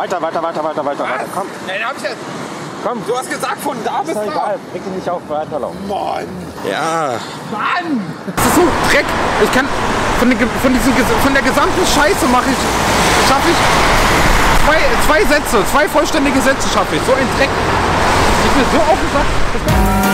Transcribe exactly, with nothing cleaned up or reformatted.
weiter, weiter, weiter, weiter, weiter, weiter. Komm. Nein, hab ich jetzt. Komm. Du hast gesagt, von da bis Ist da. doch egal. Reg dich nicht auf, weiterlaufen. Mann. Ja. Mann. Das ist so Dreck. Ich kann von, den, von, diesem, von der gesamten Scheiße mache ich, schaffe ich zwei, zwei Sätze, zwei vollständige Sätze schaffe ich. So ein Dreck. Ich bin so aufgesagt.